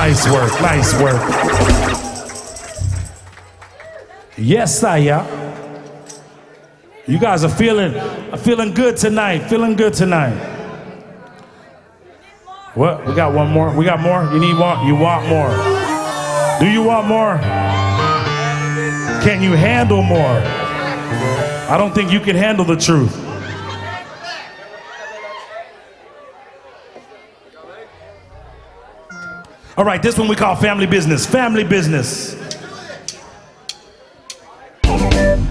Nice work, nice work. Yes, Saya. You guys are feeling good tonight, feeling good tonight. What? We got one more? We got more? You need one? You want more? Do you want more? Can you handle more? I don't think you can handle the truth. All right, this one we call family business. Family business.